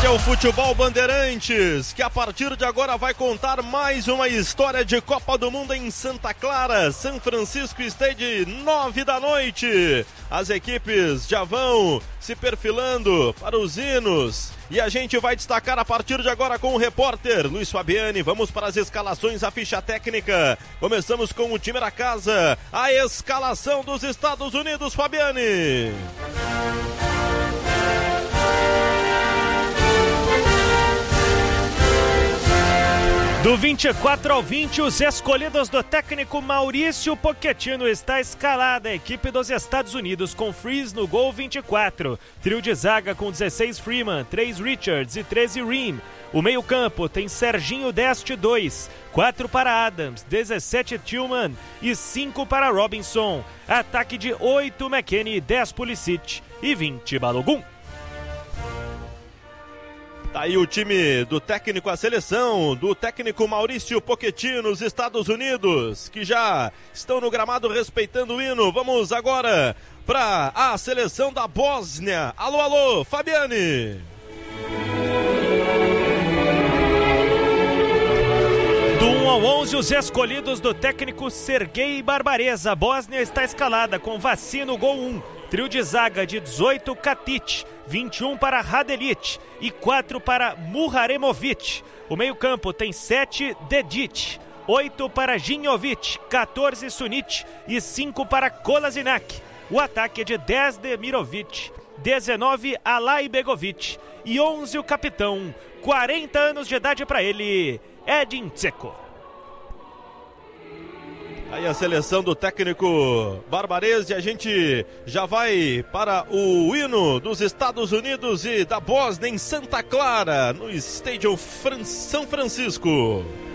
Este é o Futebol Bandeirantes, que a partir de agora vai contar mais uma história de Copa do Mundo em Santa Clara, São Francisco Stade, 9 da noite. As equipes já vão se perfilando para os hinos e a gente vai destacar a partir de agora com o repórter Luiz Fabiani. Vamos para as escalações, a ficha técnica. Começamos com o time da casa, a escalação dos Estados Unidos, Fabiani. Do 24 ao 20, os escolhidos do técnico Maurício Pochettino está escalada a equipe dos Estados Unidos com Freeze no gol 24. Trio de zaga com 16 Freeman, 3 Richards e 13 Ream. O meio-campo tem Serginho Deste 2, 4 para Adams, 17 Tillman e 5 para Robinson. Ataque de 8 McKennie, 10 Pulisic e 20 Balogun. Tá aí o time do técnico, a seleção do técnico Maurício Pochettino, os Estados Unidos, que já estão no gramado respeitando o hino. Vamos agora para a seleção da Bósnia. Alô, alô, Fabiani. Do 1 ao 11, os escolhidos do técnico Sergei Barbareza. A Bósnia está escalada com Vacino, gol 1. Trio de zaga de 18 Katic, 21 para Radelic e 4 para Muharemovic. O meio-campo tem 7 Dedic, 8 para Ginjovic, 14 Sunic e 5 para Kolasinac. O ataque é de 10 Demirovic, 19 Alai Begovic e 11 o capitão, 40 anos de idade para ele, Edin Dzeko. Aí a seleção do técnico Barbareza, e a gente já vai para o hino dos Estados Unidos e da Bósnia em Santa Clara, no Estádio São Francisco.